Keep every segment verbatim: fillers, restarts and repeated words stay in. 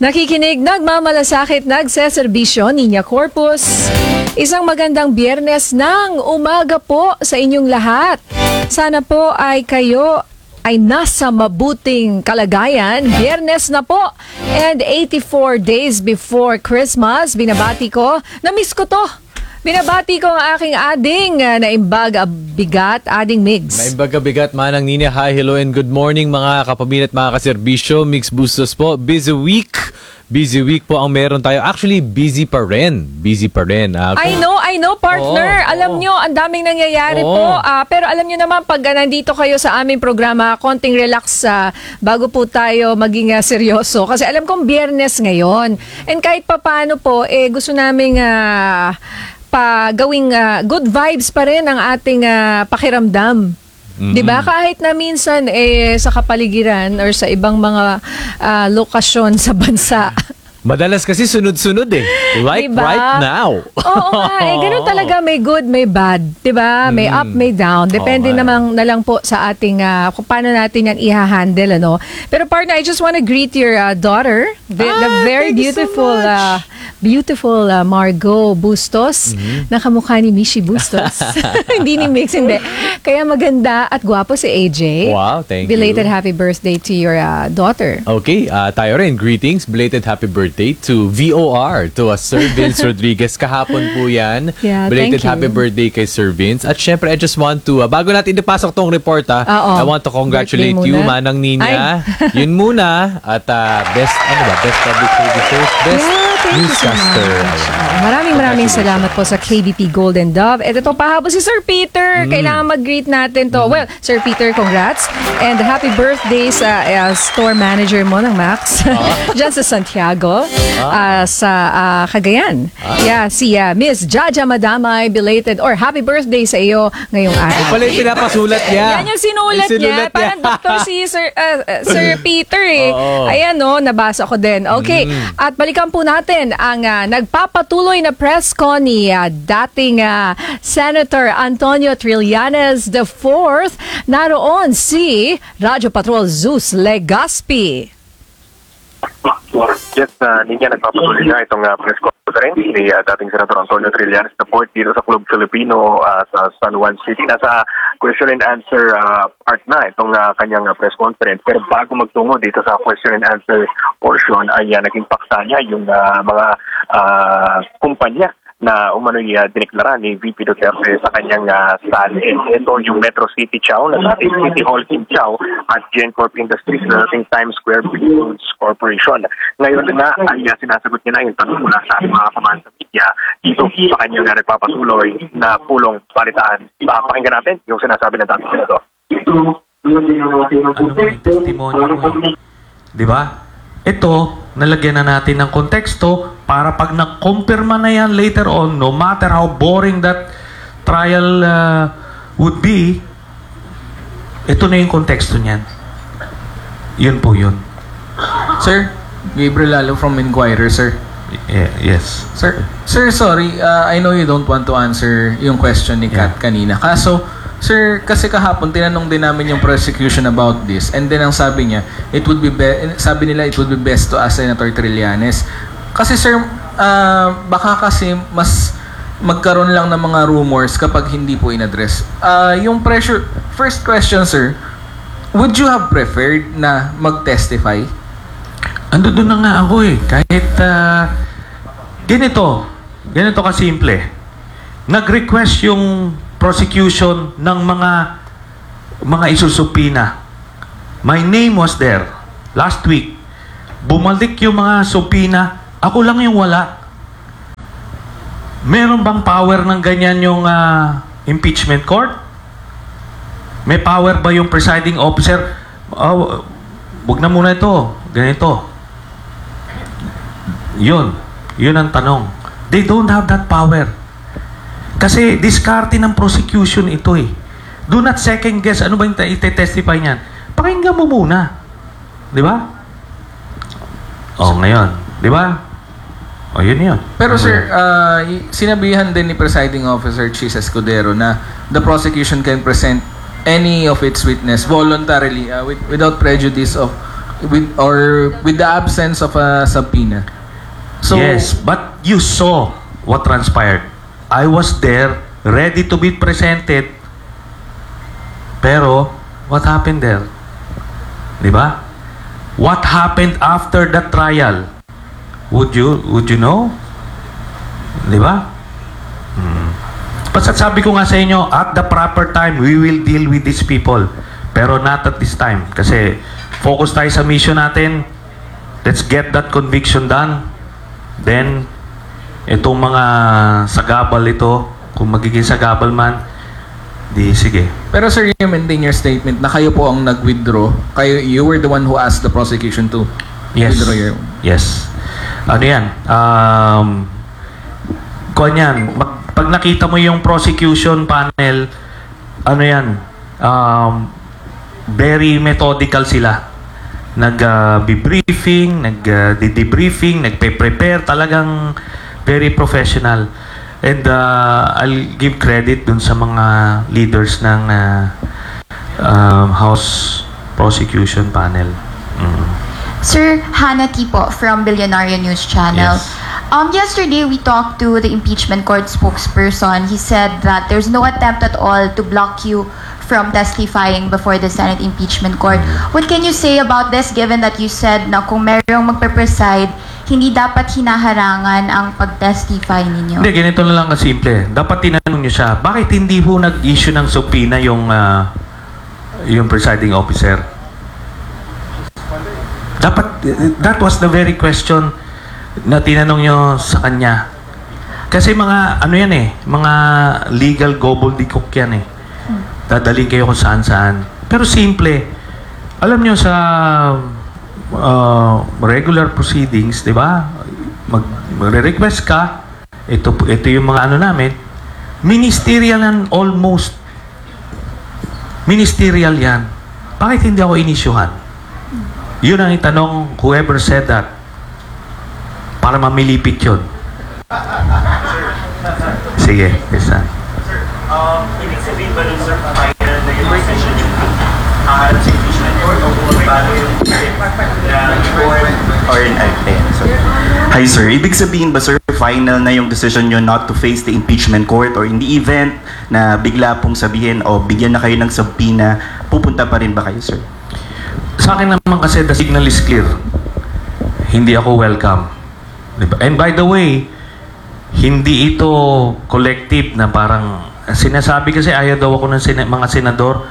Nakikinig, nagmamalasakit, nagseserbisyo, Niña Corpus. Isang magandang Biyernes ng umaga po sa inyong lahat. Sana po ay kayo ay nasa mabuting kalagayan. Biyernes na po and eighty-four days before Christmas. Binabati ko, na-miss ko to. Binabati ko ang aking ading uh, na imbaga bigat, ading Migs. Na imbaga bigat, manang Nina. Hi, hello and good morning mga kapamilya at mga kaserbisyo. Mix Bustos po. Busy week. Busy week po ang meron tayo. Actually, busy pa rin. Busy pa rin. Uh, I know, I know, partner. Oo, alam oo. nyo, ang daming nangyayari oo. po. Uh, pero alam nyo naman, pag uh, nandito kayo sa aming programa, konting relax uh, bago po tayo maging uh, seryoso. Kasi alam kong Biyernes ngayon. And kahit papano po, eh, gusto naming... Uh, pa gawing uh, good vibes pa rin ang ating uh, pakiramdam. Mm-hmm. 'Di ba? Kahit na minsan eh sa kapaligiran or sa ibang mga uh, lokasyon sa bansa. Madalas kasi sunod-sunod eh. Like diba? Right now. Oo nga. Eh, ganun talaga. May good, may bad. Diba? May mm. up, may down. Depende oh, naman na lang po sa ating, uh, kung paano natin yan i-handle. Ano? Pero partner, I just want to greet your uh, daughter. The, ah, the very beautiful, so uh, beautiful uh, Margot Bustos. Mm-hmm. Nakamukha ni Mishi Bustos. Hindi ni Mix, hindi. Kaya maganda at gwapo si A J. Wow, thank Belated you. Belated happy birthday to your uh, daughter. Okay, uh, tayo rin. Greetings. Belated happy birthday to V O R, to uh, Sir Vince Rodriguez. Kahapon po yan. Yeah, belated thank you. happy birthday kay Sir Vince. At syempre, I just want to, uh, bago natin ipasok tong report, uh, I want to congratulate you, Manang Nina. Ay. Yun muna. At uh, best, ano ba, best public services, best yeah, newscaster. So maraming maraming salamat po sa K B P Golden Dove. At ito pahabol si Sir Peter. Mm. Kailangan mag-greet natin to. Mm. Well, Sir Peter, congrats. And happy birthday sa uh, store manager mo ng Max. Uh. Diyan sa Santiago. Uh, sa uh, Cagayan. Ah. Yeah, si uh, Miss Jaja Madamay, belated or happy birthday sa iyo ngayong araw. Ito pala yung pinapasulat niya. Yan yung sinulat, yung sinulat niya. niya. Parang doktor si Sir, uh, uh, Sir Peter eh. Oo. Ayan no, nabasa ko din. Okay, mm. at balikan po natin ang uh, nagpapatuloy na press con ni uh, dating uh, Senator Antonio Trillanes the fourth. Naroon si Radyo Patrol Zeus Legaspi. Yes, uh, Ninya, nagpapatuloy na itong uh, press conference ni uh, dating Senator Antonio Trillanes the fourth dito sa Club Filipino uh, sa San Juan City. Nasa question and answer uh, part na itong uh, kanyang uh, press conference. Pero bago magtungo dito sa question and answer portion ay uh, naging paksa niya yung uh, mga uh, kumpanya na umano niya dineklara ni V P Duterte sa kanyang uh, salin. Ito yung Metro City Chow, na dating City Hall Team Chow at GenCorp Industries na dating Times Square Foods Corporation. Ngayon na ay uh, sinasagot niya na yung tanong mula sa mga kaman sa media dito sa kanyang uh, nagpapatuloy na pulong palitaan. Pakinggan natin yung sinasabi ng dating senador. Testimonyo mo. Di ba? Ito, nalagyan na natin ng konteksto para pag nag-confirma na yan later on, no matter how boring that trial uh, would be, ito na yung konteksto niyan. Yun po yun. Sir, Gabriel Lalo from Inquirer, sir. Yeah, yes. Sir, sir, sorry, uh, I know you don't want to answer yung question ni Kat yeah. kanina. Kaso, sir, kasi kahapon tinanong din namin yung prosecution about this, and then ang sabi niya, it would be, be sabi nila it would be best to ask Senator Trillanes. Kasi sir, uh, baka kasi mas magkaroon lang ng mga rumors kapag hindi po in-address. Uh, yung pressure, first question sir, would you have preferred na mag-testify? Ando doon na nga ako eh. Kahit uh, ganito, ganito kasimple. Nag-request yung prosecution ng mga mga isusupina. My name was there last week. Bumalik yung mga supina, ako lang yung wala. Meron bang power ng ganyan yung uh, impeachment court? May power ba yung presiding officer? Oh, wag na muna ito. Ganito. Yun. Yun ang tanong. They don't have that power. Kasi diskarte ng prosecution ito eh. Do not second guess. Ano ba yung ite-testify niyan? Pakinggan mo muna. Di ba? O, ngayon. Di ba? O, yun yun. Pero sir, uh, sinabihan din ni Presiding Officer Chis Escudero na the prosecution can present any of its witness voluntarily uh, with, without prejudice of with or with the absence of a subpoena. So yes, but you saw what transpired. I was there, ready to be presented. Pero, what happened there? Di ba? What happened after the trial? Would you would you know? Di ba? Hmm. Basta sabi ko nga sa inyo, at the proper time, we will deal with these people. Pero not at this time. Kasi focus tayo sa mission natin. Let's get that conviction done. Then, itong mga sagabal ito, kung magiging sagabal man, di sige. Pero sir, you maintain your statement na kayo po ang nag-withdraw. Kayo, you were the one who asked the prosecution to Yes. withdraw your... Yes. Ano yan? Um, kung yan, mag, pag nakita mo yung prosecution panel, ano yan? Um, very methodical sila. Nag-briefing, uh, nag-debriefing, uh, nagpe-prepare, talagang very professional. And uh, I'll give credit dun sa mga leaders ng uh, um, House Prosecution Panel. Mm. Sir, Hannity po from Billionaire News Channel. Yes. Um, yesterday, we talked to the impeachment court spokesperson. He said that there's no attempt at all to block you from testifying before the Senate impeachment court. What can you say about this, given that you said na kung merong magpe-preside, hindi dapat hinaharangan ang pag-testify ninyo? Hindi, ganito na lang kasimple. Dapat tinanong niyo siya, bakit hindi ho nag-issue ng subpoena yung, uh, yung presiding officer? Dapat, that was the very question na tinanong niyo sa kanya. Kasi mga, ano yan eh, mga legal gobbledygook yan eh. Dadaling kayo kung saan-saan. Pero simple. Alam niyo sa uh, regular proceedings, di ba? Mag, magre-request ka, ito, ito yung mga ano namin, ministerial yan almost. Ministerial yan. Bakit hindi ako inisyuhan? Yun ang itanong whoever said that para mamilipit yun. Sige, isa. Um, ibig sabihin ba nun, sir, final na yung decision yung haharap sa impeachment court o kung paano yung na board or in so, Hi sir, ibig sabihin ba sir, final na yung decision nyo not to face the impeachment court or in the event na bigla pong sabihin o bigyan na kayo ng subpoena, pupunta pa rin ba kayo sir? Sa akin naman kasi the signal is clear. Hindi ako welcome. Diba? And by the way, hindi ito collective na parang sinasabi kasi ayaw daw ako ng sina- mga senador.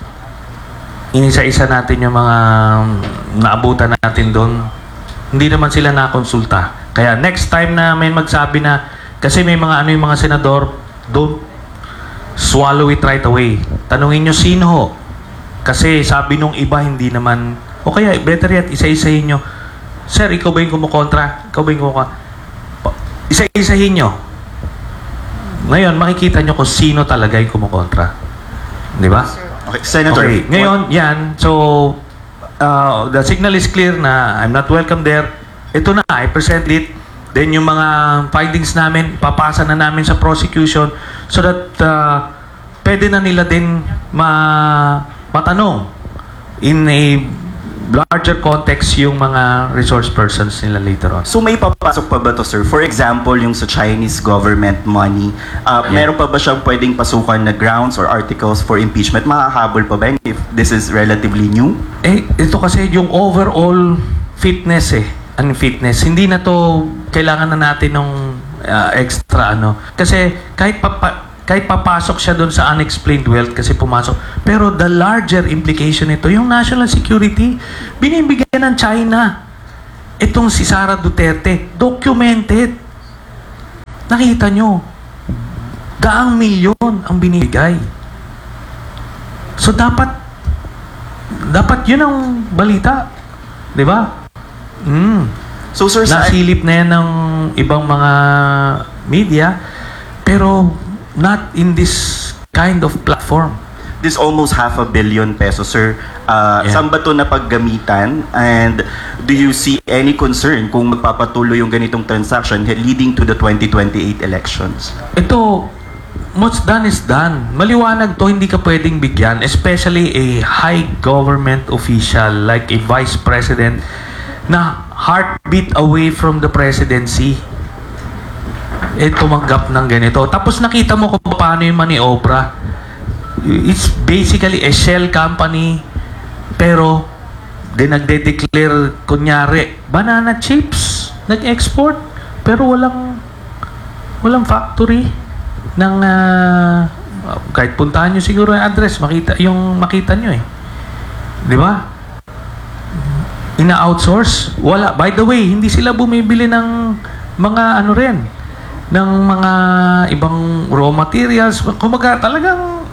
Inisa-isa natin yung mga naabutan natin doon. Hindi naman sila nakonsulta. Kaya next time na may magsabi na, kasi may mga ano yung mga senador, don't swallow it right away. Tanungin nyo sino ho. Kasi sabi nung iba hindi naman, o kaya better yet, isa-isahin nyo. Sir, ikaw ba yung kumukontra? Ikaw ba yung kumukontra? Isa-isahin nyo. Ngayon, makikita nyo kung sino talaga yung kumukontra. Di ba? Okay, Senator. Okay, ngayon, yan. So, uh, the signal is clear na I'm not welcome there. Ito na, I present it. Then yung mga findings namin, papasa na namin sa prosecution so that uh, pwede na nila din ma matanong in a larger context yung mga resource persons nila later on. So may papasok pa ba to sir? For example, yung sa Chinese government money, uh, Yeah. meron pa ba siyang pwedeng pasukan na grounds or articles for impeachment? Makahabol pa ba yun if this is relatively new? Eh, ito kasi yung overall fitness eh. Ang fitness. Hindi na to kailangan na natin ng uh, extra ano. Kasi kahit papa, kahit papasok siya doon sa unexplained wealth kasi pumasok. Pero the larger implication nito, yung national security, binibigyan ng China. Itong si Sara Duterte, documented. Nakita nyo, daang milyon ang binibigay. So dapat, dapat yun ang balita. Di ba? Mm. So sir, sa Nasilip na yan ng ibang mga media, pero not in this kind of platform. this almost half a billion pesos, sir. Uh, Yeah. Saan ba ito napaggamitan? And do you see any concern kung magpapatuloy yung ganitong transaction leading to the twenty twenty-eight elections? Ito, what's done is done. Maliwanag to, hindi ka pwedeng bigyan. Especially a high government official like a vice president na heartbeat away from the presidency. Eh, tumanggap ng ganito. Tapos nakita mo kung paano yung maniobra. It's basically a shell company, pero di nagde-declare, kunyari, banana chips, nag-export, pero walang walang factory ng uh, kahit puntahan nyo siguro yung address, makita, yung makita nyo eh. Di ba? Ina-outsource? Wala. By the way, hindi sila bumibili ng mga ano rin, ng mga ibang raw materials. Kumbaga, talagang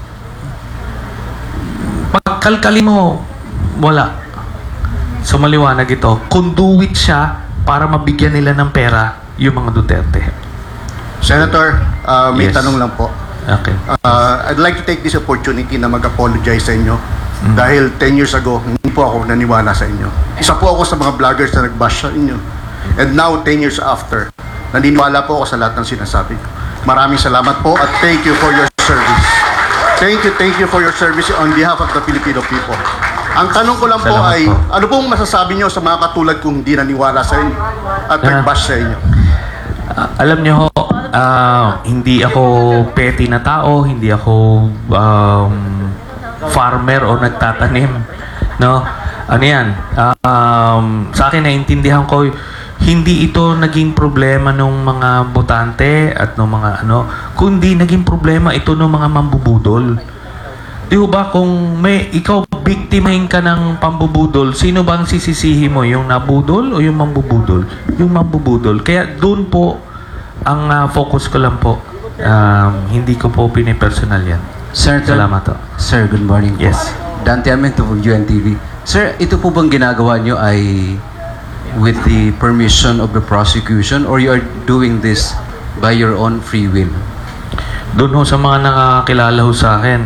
pagkalkali mo, wala. So, maliwanag ito. Conduit siya para mabigyan nila ng pera yung mga Duterte. Senator, uh, may Yes. tanong lang po. Okay. Uh, I'd like to take this opportunity na mag-apologize sa inyo. Mm. Dahil ten years ago, hindi po ako naniwala sa inyo. Isa po ako sa mga vloggers na nag-bash sa inyo. And now, ten years after, naniniwala po ako sa lahat ng sinasabi ko. Maraming salamat po at thank you for your service. Thank you, thank you for your service on behalf of the Filipino people. Ang tanong ko lang po Salamat ay, po. ano pong masasabi nyo sa mga katulad kong hindi naniwala sa inyo at Ah. nag-bash sa inyo? Ah, alam niyo ho, ah, hindi ako petty na tao, hindi ako um, farmer o nagtatanim, no? Ano yan? Um, sa akin naiintindihan ko, hindi ito naging problema ng mga botante at ng mga ano, kundi naging problema ito ng mga mambubudol. Di ba kung may ikaw biktimahin ka ng pambubudol, sino bang sisisihi mo? Yung nabudol o yung mambubudol? Yung mambubudol. Kaya doon po ang uh, focus ko lang po. Um, hindi ko po pinipersonal yan. Senator, Salamat po. Sir, good morning po. Yes. Dante Amento po, U N T V. Sir, ito po bang ginagawa nyo ay with the permission of the prosecution or you are doing this by your own free will? Doon ho sa mga nakakilala ho sa akin,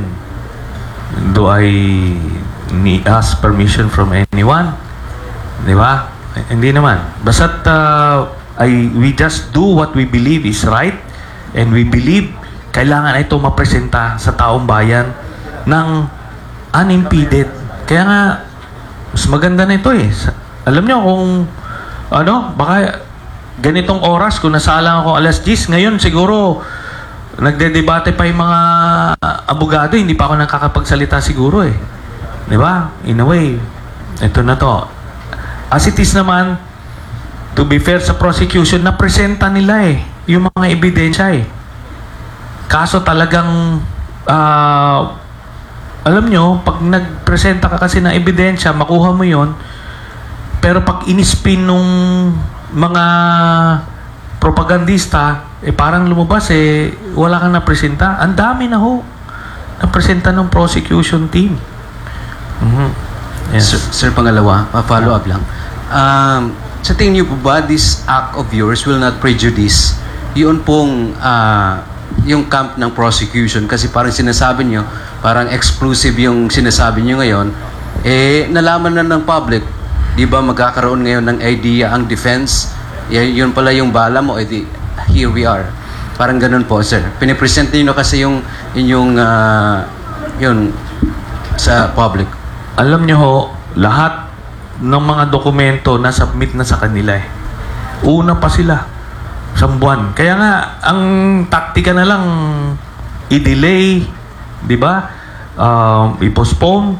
do I need ask permission from anyone? Di ba? Eh, Hindi naman. Basta't uh, I, we just do what we believe is right and we believe kailangan ito mapresenta sa taong bayan ng unimpeded. Kaya nga, mas maganda na ito eh. Sa- Alam nyo kung ano, baka ganitong oras, kung nasalang ako alas diyes, ngayon siguro nagdedebate pa yung mga abogado, hindi pa ako nakakapagsalita siguro eh. Di ba? In a way, ito na to. As it is naman, to be fair sa prosecution, napresenta nila eh, yung mga ebidensya eh. Kaso talagang, ah, alam nyo, pag nagpresenta ka kasi ng ebidensya, makuha mo yon. Pero pag inispin nung mga propagandista, eh parang lumabas eh, wala kang napresenta. Ang dami na ho napresenta ng prosecution team. Mhm. Yes. Sir, sir, pangalawa, pa-follow up lang. Um, sa tingin niyo po ba, this act of yours will not prejudice yun pong ah, yung camp ng prosecution? Kasi parang sinasabi niyo, parang exclusive yung sinasabi niyo ngayon, eh, nalaman na ng public, di ba magkakaroon ngayon ng idea ang defense, y- yun pala yung bala mo, edi here we are. Parang ganun po, sir. Pinipresent niyo kasi yung inyong ah, yun sa public. Alam nyo ho, lahat ng mga dokumento na submit na sa kanila eh. Una pa sila. Isang buwan. Kaya nga, ang taktika na lang i-delay, di ba? Um, i-postpone.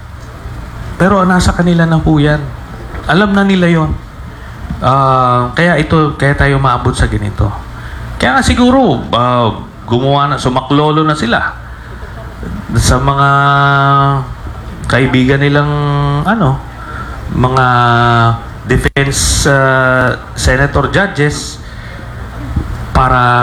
Pero nasa kanila na po yan. Alam na nila yon. Uh, kaya ito, kaya tayo maabot sa ganito. Kaya nga siguro, uh, gumawa na, sumaklolo na sila sa mga kaibigan nilang ano, mga defense uh, senator judges para